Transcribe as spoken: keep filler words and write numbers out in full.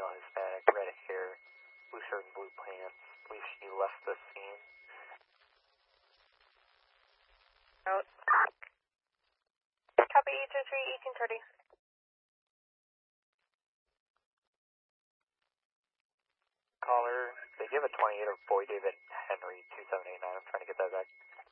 male Hispanic, red hair, blue shirt and blue pants. I believe she left the scene. Out. Copy E two three, eighteen thirty. Caller, they give a twenty-eight of Boy David Henry, two seven eight nine. I'm trying to get that back.